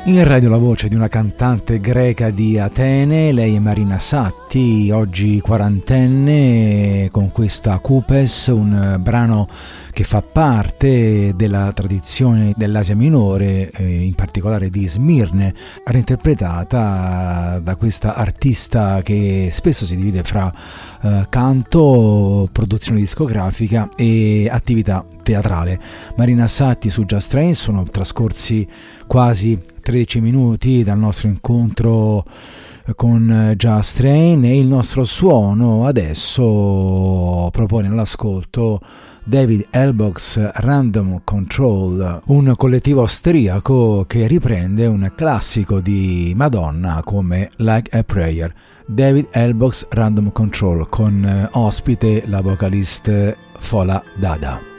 In radio la voce di una cantante greca di Atene, lei è Marina Satti, oggi quarantenne, con questa Koupes, un brano che fa parte della tradizione dell'Asia Minore, in particolare di Smirne, reinterpretata da questa artista che spesso si divide fra canto, produzione discografica e attività teatrale. Marina Satti su Just Train. Sono trascorsi quasi 13 minuti dal nostro incontro con Just Train e il nostro suono adesso propone all'ascolto David Ellbogg's Random Control, un collettivo austriaco che riprende un classico di Madonna come Like a Prayer. David Ellbogg's Random Control, con ospite la vocalista Fola Dada.